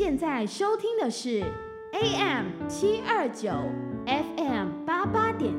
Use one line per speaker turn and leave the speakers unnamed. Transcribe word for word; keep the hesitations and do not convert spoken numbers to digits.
现在收听的是 A M 七二九 F M 八八点